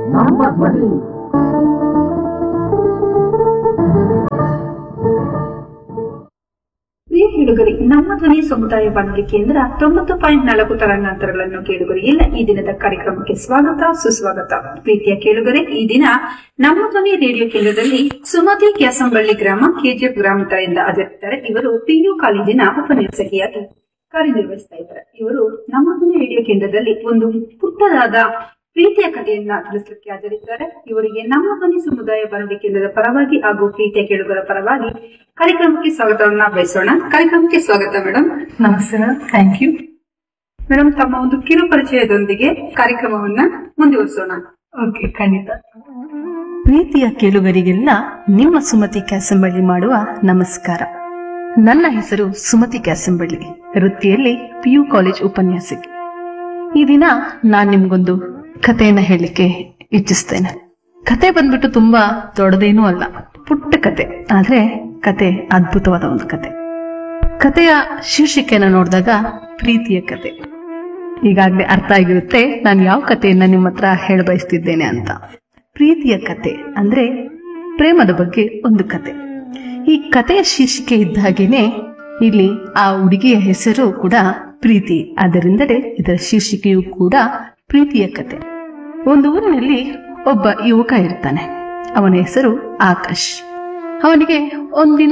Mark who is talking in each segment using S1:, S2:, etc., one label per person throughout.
S1: ನಮ್ಮ ಧ್ವನಿ.
S2: ಪ್ರಿಯ ಕೇಳುಗರಿ, ನಮ್ಮ ಧ್ವನಿ ಸಮುದಾಯ ಬಾನುಲಿ ಕೇಂದ್ರ 90.4 ತರಂಗಾಂತರಗಳನ್ನು ಕೇಳುಗರಿ ಎಲ್ಲ ಈ ದಿನದ ಕಾರ್ಯಕ್ರಮಕ್ಕೆ ಸ್ವಾಗತ ಸುಸ್ವಾಗತ. ಪ್ರೀತಿಯ ಕೇಳುಗರೆ, ಈ ದಿನ ನಮ್ಮ ಧ್ವನಿ ರೇಡಿಯೋ ಕೇಂದ್ರದಲ್ಲಿ ಸುಮತಿ ಕ್ಯಾಸಂಬಳ್ಳಿ ಗ್ರಾಮ ಕೆಜಿಎಫ್ ಗ್ರಾಮದಿಂದ ಹಾಜರಿದ್ದಾರೆ. ಇವರು ಪಿಯು ಕಾಲೇಜಿನ ಉಪನ್ಯಾಸಕಿಯಾಗಿ ಕಾರ್ಯನಿರ್ವಹಿಸ್ತಾ ಇದ್ದಾರೆ. ಇವರು ನಮ್ಮ ಧ್ವನಿ ರೇಡಿಯೋ ಕೇಂದ್ರದಲ್ಲಿ ಒಂದು ಪುಟ್ಟದಾದ ಪ್ರೀತಿಯ ಕಥೆಯನ್ನ ತಿಳಿಸಲಿಕ್ಕೆ ಹಾಜರಿದ್ದಾರೆ. ಇವರಿಗೆ ನಮ್ಮ ಧ್ವನಿ ಸಮುದಾಯ ಬಾನುಲಿ ಕೇಂದ್ರದ ಪರವಾಗಿ ಹಾಗೂ ಪ್ರೀತಿಯ ಕೇಳುಗರ ಪರವಾಗಿ ಕಾರ್ಯಕ್ರಮಕ್ಕೆ ಸ್ವಾಗತವನ್ನ ಬಯಸೋಣ. ಕಾರ್ಯಕ್ರಮಕ್ಕೆ ಸ್ವಾಗತ ಮೇಡಮ್.
S3: ನಮಸ್ತೆ, ಥ್ಯಾಂಕ್ ಯು
S2: ಮೇಡಮ್. ತಮ್ಮ ಒಂದು ಕಿರು ಪರಿಚಯದೊಂದಿಗೆ ಕಾರ್ಯಕ್ರಮವನ್ನ ಮುಂದುವರಿಸೋಣ.
S3: ಓಕೆ, ಖಂಡಿತ. ಪ್ರೀತಿಯ ಕೇಳುಗರಿಗೆಲ್ಲ ನಿಮ್ಮ ಸುಮತಿ ಕ್ಯಾಸಂಬಳ್ಳಿ ಮಾಡುವ ನಮಸ್ಕಾರ. ನನ್ನ ಹೆಸರು ಸುಮತಿ ಕ್ಯಾಸಂಬಳ್ಳಿ, ವೃತ್ತಿಯಲ್ಲಿ ಪಿಯು ಕಾಲೇಜ್ ಉಪನ್ಯಾಸಕಿ. ಈ ದಿನ ನಾನ್ ನಿಮ್ಗೊಂದು ಕಥೆಯನ್ನ ಹೇಳಲಿಕ್ಕೆ ಇಚ್ಛಿಸ್ತೇನೆ. ಕತೆ ಬಂದ್ಬಿಟ್ಟು ತುಂಬಾ ದೊಡ್ಡದೇನೂ ಅಲ್ಲ, ಪುಟ್ಟ ಕತೆ. ಆದ್ರೆ ಕತೆ ಅದ್ಭುತವಾದ ಒಂದು ಕತೆ. ಕಥೆಯ ಶೀರ್ಷಿಕೆಯನ್ನ ನೋಡಿದಾಗ ಪ್ರೀತಿಯ ಕತೆ. ಈಗಾಗಲೇ ಅರ್ಥ ಆಗಿರುತ್ತೆ ನಾನು ಯಾವ ಕಥೆಯನ್ನ ನಿಮ್ಮ ಹತ್ರ ಹೇಳ ಬಯಸ್ತಿದ್ದೇನೆ ಅಂತ. ಪ್ರೀತಿಯ ಕತೆ ಅಂದ್ರೆ ಪ್ರೇಮದ ಬಗ್ಗೆ ಒಂದು ಕತೆ. ಈ ಕಥೆಯ ಶೀರ್ಷಿಕೆ ಇದ್ದ ಹಾಗೇನೆ ಇಲ್ಲಿ ಆ ಹುಡುಗಿಯ ಹೆಸರು ಕೂಡ ಪ್ರೀತಿ. ಆದ್ದರಿಂದಲೇ ಇದರ ಶೀರ್ಷಿಕೆಯೂ ಕೂಡ ಪ್ರೀತಿಯ ಕತೆ. ಒಂದು ಊರಿನಲ್ಲಿ ಒಬ್ಬ ಯುವಕ ಇರ್ತಾನೆ. ಅವನ ಹೆಸರು ಆಕಾಶ್. ಅವನಿಗೆ ಒಂದಿನ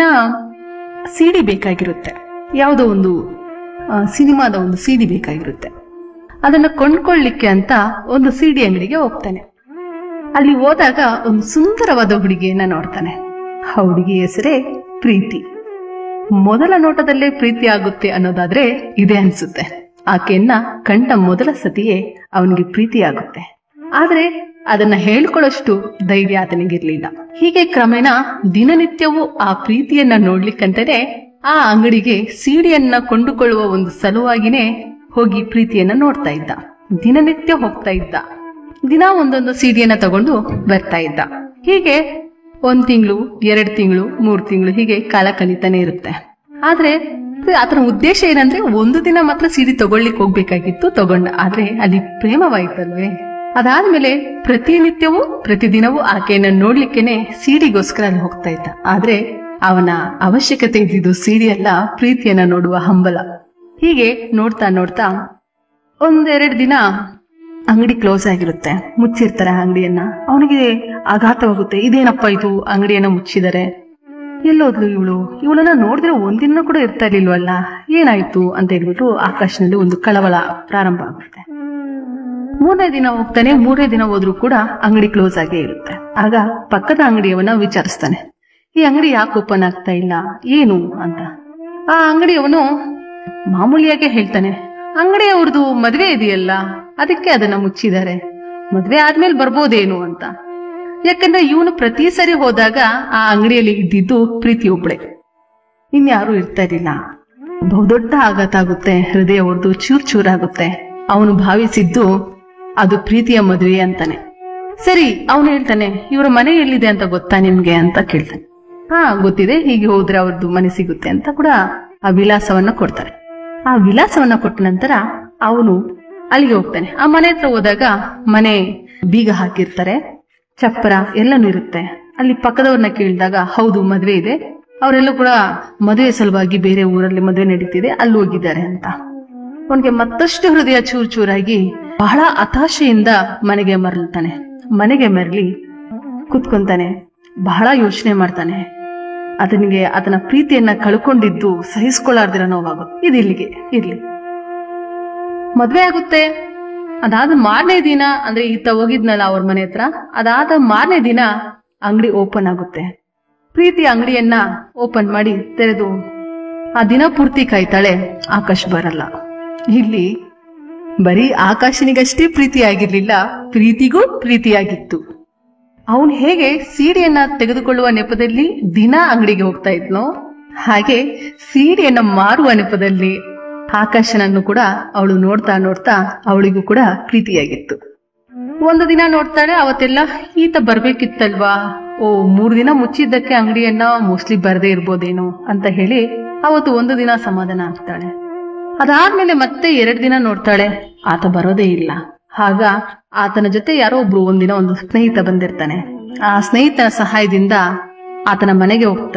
S3: ಸಿಡಿ ಬೇಕಾಗಿರುತ್ತೆ. ಯಾವುದೋ ಒಂದು ಸಿನಿಮಾದ ಒಂದು ಸಿಡಿ ಬೇಕಾಗಿರುತ್ತೆ. ಅದನ್ನ ಕೊಂಡ್ಕೊಳ್ಳಿಕ್ಕೆ ಅಂತ ಒಂದು ಸಿಡಿ ಅಂಗಡಿಗೆ ಹೋಗ್ತಾನೆ. ಅಲ್ಲಿ ಹೋದಾಗ ಒಂದು ಸುಂದರವಾದ ಹುಡುಗಿಯನ್ನ ನೋಡ್ತಾನೆ. ಆ ಹುಡುಗಿ ಹೆಸರೇ ಪ್ರೀತಿ. ಮೊದಲ ನೋಟದಲ್ಲೇ ಪ್ರೀತಿ ಆಗುತ್ತೆ ಅನ್ನೋದಾದ್ರೆ ಇದೆ ಅನ್ಸುತ್ತೆ. ಆಕೆಯನ್ನ ಕಂಡ ಮೊದಲ ಸತಿಯೇ ಅವನಿಗೆ ಪ್ರೀತಿ ಆಗುತ್ತೆ. ಆದ್ರೆ ಅದನ್ನ ಹೇಳ್ಕೊಳ್ಳೋಷ್ಟು ಧೈರ್ಯ ಆತನಿಗಿರ್ಲಿಲ್ಲ. ಹೀಗೆ ಕ್ರಮೇಣ ದಿನನಿತ್ಯವೂ ಆ ಪ್ರೀತಿಯನ್ನ ನೋಡ್ಲಿಕ್ಕಂತಾನೆ ಆ ಅಂಗಡಿಗೆ ಸಿಡಿಯನ್ನ ಕೊಂಡುಕೊಳ್ಳುವ ಒಂದು ಸಲುವಾಗಿನೇ ಹೋಗಿ ಪ್ರೀತಿಯನ್ನ ನೋಡ್ತಾ ಇದ್ದ. ದಿನನಿತ್ಯ ಹೋಗ್ತಾ ಇದ್ದ. ದಿನ ಒಂದೊಂದು ಸಿಡಿಯನ್ನ ತಗೊಂಡು ಬರ್ತಾ ಇದ್ದ. ಹೀಗೆ 1 ತಿಂಗಳು, 2 ತಿಂಗಳು, 3 ತಿಂಗಳು ಹೀಗೆ ಕಾಲ ಕಳೀತಾನೆ ಇರುತ್ತೆ. ಆದ್ರೆ ಆತನ ಉದ್ದೇಶ ಏನಂದ್ರೆ ಒಂದು ದಿನ ಮಾತ್ರ ಸಿಡಿ ತಗೊಳ್ಳಿಕ್ ಹೋಗ್ಬೇಕಾಗಿತ್ತು, ತಗೊಂಡ. ಆದ್ರೆ ಅಲ್ಲಿ ಪ್ರೇಮವಾಯ್ತಲ್ವೇ. ಅದಾದ್ಮೇಲೆ ಪ್ರತಿನಿತ್ಯವೂ ಪ್ರತಿದಿನವೂ ಆಕೆಯನ್ನ ನೋಡ್ಲಿಕ್ಕೇನೆ ಸಿಡಿಗೋಸ್ಕರ ಅಲ್ಲಿ ಹೋಗ್ತಾ ಇದ್ದ. ಆದ್ರೆ ಅವನ ಅವಶ್ಯಕತೆ ಇದ್ದಿದ್ದು ಸಿಡಿ ಅಲ್ಲ, ಪ್ರೀತಿಯನ್ನ ನೋಡುವ ಹಂಬಲ. ಹೀಗೆ ನೋಡ್ತಾ ನೋಡ್ತಾ 1-2 ದಿನ ಅಂಗಡಿ ಕ್ಲೋಸ್ ಆಗಿರುತ್ತೆ. ಮುಚ್ಚಿರ್ತಾರೆ ಅಂಗಡಿಯನ್ನ. ಅವನಿಗೆ ಆಘಾತವಾಗುತ್ತೆ. ಇದೇನಪ್ಪ ಇದು, ಅಂಗಡಿಯನ್ನ ಮುಚ್ಚಿದರೆ, ಎಲ್ಲೋದ್ಲು ಇವಳನ್ನ ನೋಡಿದ್ರೆ ಒಂದಿನ ಕೂಡ ಇರ್ತಾ ಇರ್ಲಿಲ್ವಲ್ಲ, ಏನಾಯ್ತು ಅಂತ ಹೇಳ್ಬಿಟ್ಟು ಆಕಾಶನಲ್ಲಿ ಒಂದು ಕಳವಳ ಪ್ರಾರಂಭ ಆಗುತ್ತೆ. 3ನೇ ದಿನ ಹೋಗ್ತಾನೆ. 3ನೇ ದಿನ ಹೋದ್ರೂ ಕೂಡ ಅಂಗಡಿ ಕ್ಲೋಸ್ ಆಗೇ ಇರುತ್ತೆ. ಆಗ ಪಕ್ಕದ ಅಂಗಡಿಯವನ್ನ ವಿಚಾರಿಸ್ತಾನೆ, ಈ ಅಂಗಡಿ ಯಾಕೆ ಓಪನ್ ಆಗ್ತಾ ಇಲ್ಲ, ಏನು ಅಂತ. ಆ ಅಂಗಡಿಯವನು ಮಾಮೂಲಿಯಾಗೆ ಹೇಳ್ತಾನೆ, ಅಂಗಡಿಯವ್ರದ್ದು ಮದ್ವೆ ಇದೆಯಲ್ಲ, ಅದಕ್ಕೆ ಅದನ್ನ ಮುಚ್ಚಿದ್ದಾರೆ, ಮದ್ವೆ ಆದ್ಮೇಲೆ ಬರ್ಬೋದೇನು ಅಂತ. ಯಾಕಂದ್ರೆ ಇವನು ಪ್ರತಿ ಸರಿ ಹೋದಾಗ ಆ ಅಂಗಡಿಯಲ್ಲಿ ಇದ್ದಿದ್ದು ಪ್ರೀತಿ ಒಬ್ಳೆ, ಇನ್ಯಾರು ಇರ್ತಾ ಇರಲಿಲ್ಲ. ಬಹುದೊಡ್ಡ ಆಘಾತ ಆಗುತ್ತೆ. ಹೃದಯ ಒಡೆದು ಚೂರ್ ಚೂರಾಗುತ್ತೆ. ಅವನು ಭಾವಿಸಿದ್ದು ಅದು ಪ್ರೀತಿಯ ಮದುವೆ ಅಂತಾನೆ. ಸರಿ, ಅವನು ಹೇಳ್ತಾನೆ, ಇವರ ಮನೆ ಎಲ್ಲಿದೆ ಅಂತ ಗೊತ್ತಾ ನಿಮ್ಗೆ ಅಂತ ಕೇಳ್ತಾನೆ. ಹಾ ಗೊತ್ತಿದೆ, ಹೀಗೆ ಹೋದ್ರೆ ಅವ್ರದ್ದು ಮನೆ ಸಿಗುತ್ತೆ ಅಂತ ಕೂಡ ಆ ವಿಳಾಸವನ್ನ ಕೊಡ್ತಾರೆ. ಆ ವಿಳಾಸವನ್ನ ಕೊಟ್ಟ ನಂತರ ಅವನು ಅಲ್ಲಿಗೆ ಹೋಗ್ತಾನೆ. ಆ ಮನೆ ಹತ್ರ ಹೋದಾಗ ಮನೆ ಬೀಗ ಹಾಕಿರ್ತಾರೆ, ಚಪ್ಪರ ಎಲ್ಲನೂ ಇರುತ್ತೆ. ಅಲ್ಲಿ ಪಕ್ಕದವ್ರನ್ನ ಕೇಳಿದಾಗ ಹೌದು ಮದ್ವೆ ಇದೆ, ಅವರೆಲ್ಲೂ ಕೂಡ ಮದುವೆ ಸಲುವಾಗಿ ಬೇರೆ ಊರಲ್ಲಿ ಮದುವೆ ನಡೀತಿದೆ, ಅಲ್ಲಿ ಹೋಗಿದ್ದಾರೆ ಅಂತ. ಅವನಿಗೆ ಮತ್ತಷ್ಟು ಹೃದಯ ಚೂರ್ ಚೂರಾಗಿ ಬಹಳ ಹತಾಶೆಯಿಂದ ಮನೆಗೆ ಮರಳ್ತಾನೆ. ಮನೆಗೆ ಮರಳಿ ಕುತ್ಕೊಂತಾನೆ. ಬಹಳ ಯೋಚನೆ ಮಾಡ್ತಾನೆ. ಆತನ ಪ್ರೀತಿಯನ್ನ ಕಳ್ಕೊಂಡಿದ್ದು ಸಹಿಸ್ಕೊಳ್ಳಾರ್ದಿರ ನೋವಾಗುತ್ತೆ. ಇದಿಲ್ಲಿಗೆ ಇರ್ಲಿ. ಮದ್ವೆ ಆಗುತ್ತೆ. ಅದಾದ ಮಾರನೇ ದಿನ, ಅಂದ್ರೆ ಈತ ಹೋಗಿದ್ನಲ್ಲ ಅವ್ರ ಮನೆ ಹತ್ರ, ಅದಾದ ಮಾರನೇ ದಿನ ಅಂಗಡಿ ಓಪನ್ ಆಗುತ್ತೆ. ಪ್ರೀತಿ ಅಂಗಡಿಯನ್ನ ಓಪನ್ ಮಾಡಿ ತೆರೆದು ಆ ದಿನ ಪೂರ್ತಿ ಕಾಯ್ತಾಳೆ. ಆಕಾಶ್ ಬರಲ್ಲ. ಇಲ್ಲಿ ಬರೀ ಆಕಾಶನಿಗಷ್ಟೇ ಪ್ರೀತಿ ಆಗಿರ್ಲಿಲ್ಲ, ಪ್ರೀತಿಗೂ ಪ್ರೀತಿಯಾಗಿತ್ತು. ಅವನು ಹೇಗೆ ಸೀರೆಯನ್ನ ತೆಗೆದುಕೊಳ್ಳುವ ನೆಪದಲ್ಲಿ ದಿನ ಅಂಗಡಿಗೆ ಹೋಗ್ತಾ ಇದ್ನೋ, ಹಾಗೆ ಸೀರೆಯನ್ನ ಮಾರುವ ನೆಪದಲ್ಲಿ ಆಕಾಶನನ್ನು ಕೂಡ ಅವಳು ನೋಡ್ತಾ ನೋಡ್ತಾ ಅವಳಿಗೂ ಕೂಡ ಪ್ರೀತಿಯಾಗಿತ್ತು. ಒಂದು ದಿನ ನೋಡ್ತಾಳೆ, ಅವತ್ತೆಲ್ಲ ಈತ ಬರ್ಬೇಕಿತ್ತಲ್ವಾ, 3 ದಿನ ಮುಚ್ಚಿದ್ದಕ್ಕೆ ಅಂಗಡಿಯನ್ನ ಮೋಸ್ಟ್ಲಿ ಬರದೇ ಇರ್ಬೋದೇನೋ ಅಂತ ಹೇಳಿ ಅವತ್ತು ಒಂದು ದಿನ ಸಮಾಧಾನ ಆಗ್ತಾಳೆ. ಅದಾದ್ಮೇಲೆ ಮತ್ತೆ 2 ದಿನ ನೋಡ್ತಾಳೆ, ಆತ ಬರೋದೇ ಇಲ್ಲ. ಆಗ ಆತನ ಜೊತೆ ಯಾರೋ ಒಬ್ರು ಒಂದಿನ ಒಂದು ಸ್ನೇಹಿತ ಬಂದಿರ್ತಾನೆ. ಆ ಸ್ನೇಹಿತನ ಸಹಾಯದಿಂದ ಆತನ ಮನೆಗೆ ಹೋಗ್ತಾನೆ.